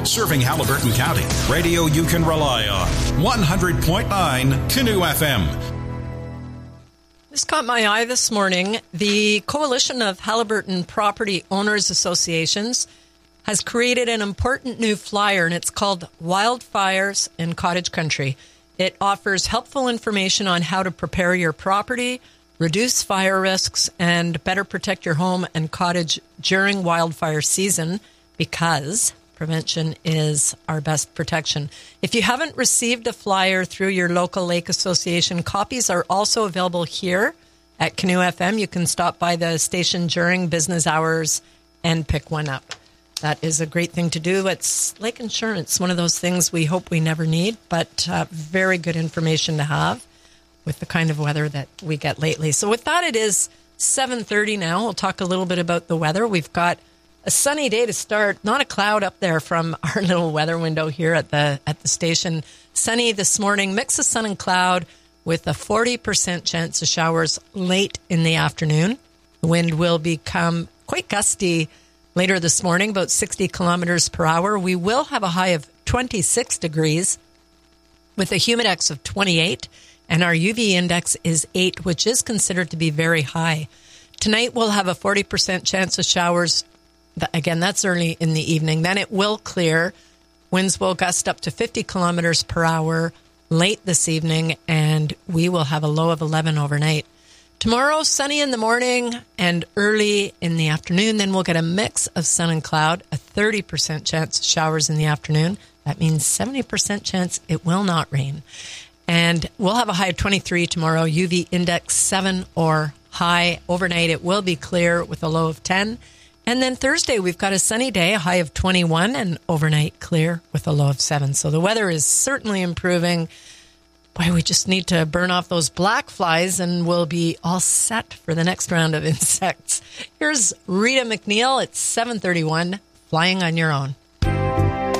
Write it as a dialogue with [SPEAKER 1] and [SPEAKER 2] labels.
[SPEAKER 1] Serving Haliburton County. Radio you can rely on. 100.9 Canoe FM.
[SPEAKER 2] This caught my eye this morning. The Coalition of Haliburton Property Owners Associations has created an important new flyer, and it's called Wildfires in Cottage Country. It offers helpful information on how to prepare your property, reduce fire risks, and better protect your home and cottage during wildfire season, because prevention is our best protection. If you haven't received a flyer through your local lake association, copies are also available here at Canoe FM. You can stop by the station during business hours and pick one up. That is a great thing to do. It's lake insurance, one of those things we hope we never need, but very good information to have with the kind of weather that we get lately. So with that, it is 7:30 now. We'll talk a little bit about the weather. We've got a sunny day to start. Not a cloud up there from our little weather window here at the station. Sunny this morning, mix of sun and cloud with a 40% chance of showers late in the afternoon. The wind will become quite gusty later this morning, about 60 kilometers per hour. We will have a high of 26 degrees with a humidex of 28, and our UV index is 8, which is considered to be very high. Tonight we'll have a 40% chance of showers. Again, that's early in the evening. Then it will clear. Winds will gust up to 50 kilometers per hour late this evening, and we will have a low of 11 overnight. Tomorrow, sunny in the morning and early in the afternoon. Then we'll get a mix of sun and cloud, a 30% chance of showers in the afternoon. That means 70% chance it will not rain. And we'll have a high of 23 tomorrow, UV index 7 or high. Overnight, it will be clear with a low of 10. And then Thursday, we've got a sunny day, a high of 21, and overnight clear with a low of 7. So the weather is certainly improving. Boy, we just need to burn off those black flies and we'll be all set for the next round of insects. Here's Rita McNeil at 7:31, Flying on Your Own.